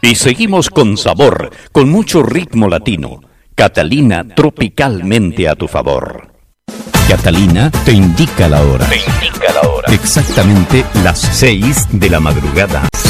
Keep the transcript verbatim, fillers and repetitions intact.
Y seguimos con sabor, con mucho ritmo latino. Catalina, tropicalmente a tu favor. Catalina te indica la hora. Te indica la hora. Exactamente las seis de la madrugada.